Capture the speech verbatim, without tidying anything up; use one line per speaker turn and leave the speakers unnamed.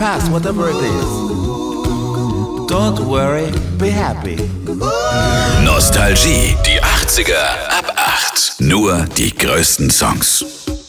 Past, whatever it is. Don't worry, be happy.
Nostalgie, die achtziger ab acht. Nur die größten Songs.